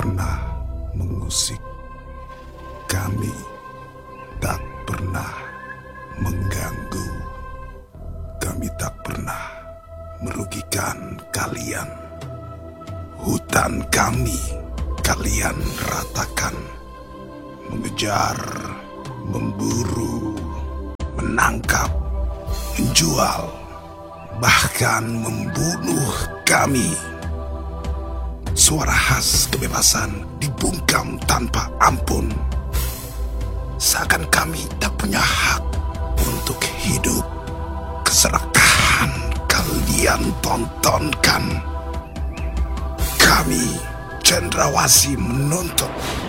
pernah mengusik. Kami tak pernah mengganggu. Kami tak pernah merugikan kalian. Hutan kami kalian ratakan. Mengejar, memburu, menangkap, menjual, bahkan membunuh kami. Suara khas kebebasan dibungkam tanpa ampun. Seakan kami tak punya hak untuk hidup. Keserakahan kalian tontonkan. Kami cendrawasih menuntut